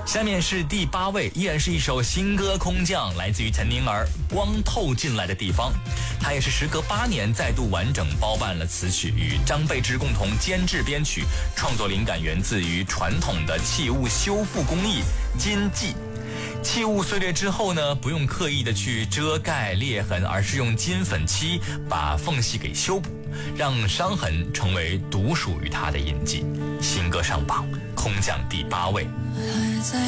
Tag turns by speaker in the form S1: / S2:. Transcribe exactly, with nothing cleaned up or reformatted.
S1: 下面是第八位，依然是一首新歌《空降》，来自于岑宁儿，《光透进来的地方》。他也是时隔八年再度完整包办了词曲，与张贝芝共同监制编曲，创作灵感源自于传统的器物修复工艺金继。器物碎裂之后呢，不用刻意的去遮盖裂痕，而是用金粉漆把缝隙给修补，让伤痕成为独属于它的印记。新歌上榜，空降第八位。
S2: 还在